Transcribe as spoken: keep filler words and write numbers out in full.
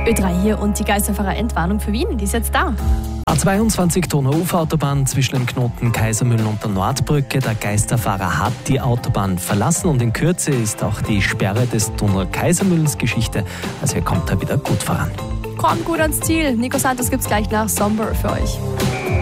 Ö drei hier und die Geisterfahrer-Entwarnung für Wien, die ist jetzt da. A zweiundzwanzig Donau-Ufer-Autobahn zwischen dem Knoten Kaisermühlen und der Nordbrücke. Der Geisterfahrer hat die Autobahn verlassen und in Kürze ist auch die Sperre des Tunnel Kaisermühlens Geschichte. Also er kommt da wieder gut voran. Kommt gut ans Ziel. Nico Santos gibt's gleich nach Somber für euch.